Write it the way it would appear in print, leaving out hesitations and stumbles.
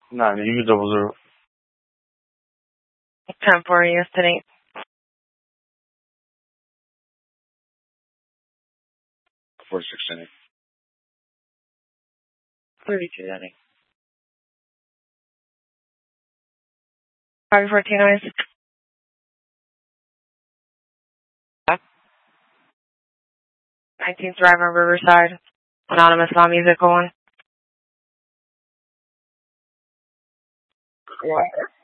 9, 10 for yesterday. 46, 32, Danny. 514 noise. 19th Drive on Riverside. Anonymous non-musical one. What?